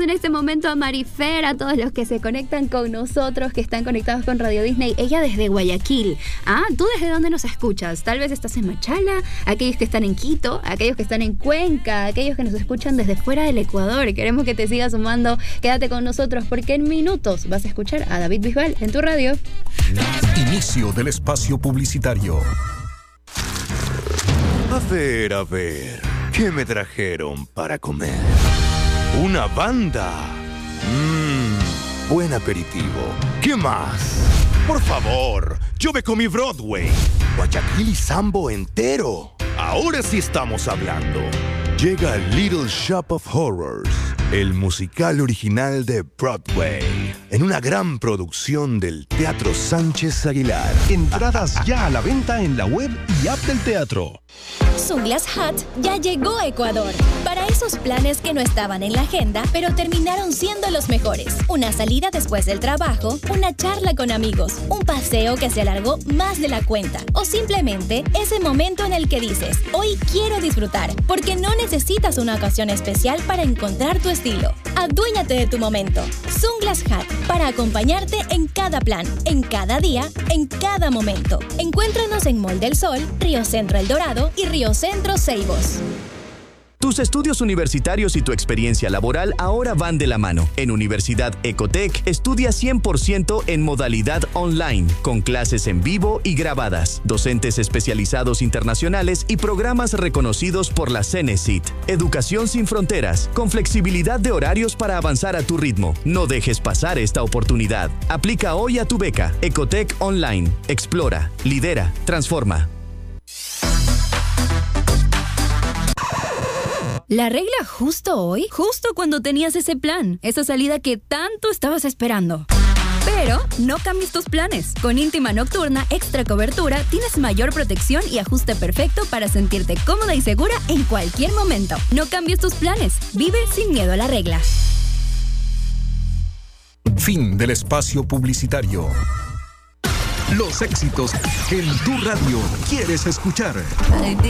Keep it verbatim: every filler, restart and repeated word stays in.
en este momento a Marifer, a todos los que se conectan con nosotros, que están conectados con Radio Disney. Ella desde Guayaquil. Ah, ¿tú desde dónde nos escuchas? Tal vez estás en Machala, aquellos que están en Quito, aquellos que están en Cuenca, aquellos que nos escuchan desde fuera del Ecuador. Queremos que te sigas sumando. Quédate con nosotros porque en minutos vas a escuchar a David Bisbal en tu radio. Inicio del espacio publicitario. A ver, a ver, ¿qué me trajeron para comer? ¿Una banda? Mmm, buen aperitivo. ¿Qué más? Por favor, yo me comí Broadway, Guayaquil y Sambo entero. Ahora sí estamos hablando. Llega Little Shop of Horrors, el musical original de Broadway, en una gran producción del Teatro Sánchez Aguilar. Entradas ya a la venta en la web y app del teatro. Sunglass Hut ya llegó a Ecuador. Para esos planes que no estaban en la agenda, pero terminaron siendo los mejores. Una salida después del trabajo, una charla con amigos, un paseo que se alargó más de la cuenta, o simplemente ese momento en el que dices, hoy quiero disfrutar, porque no necesitas una ocasión especial para encontrar tu estilo. Aduéñate de tu momento. Sunglass Hut, para acompañarte en cada plan, en cada día, en cada momento. Encuéntranos en Mall del Sol, Río Centro El Dorado y Río Centro Ceibos. Tus estudios universitarios y tu experiencia laboral ahora van de la mano. En Universidad Ecotec, estudia cien por ciento en modalidad online, con clases en vivo y grabadas, docentes especializados internacionales y programas reconocidos por la Cenecit. Educación sin fronteras, con flexibilidad de horarios para avanzar a tu ritmo. No dejes pasar esta oportunidad. Aplica hoy a tu beca. Ecotec Online. Explora, lidera, transforma. ¿La regla justo hoy? Justo cuando tenías ese plan, esa salida que tanto estabas esperando. Pero no cambies tus planes. Con Íntima Nocturna Extra Cobertura tienes mayor protección y ajuste perfecto para sentirte cómoda y segura en cualquier momento. No cambies tus planes. Vive sin miedo a la regla. Fin del espacio publicitario. Los éxitos que en tu radio quieres escuchar.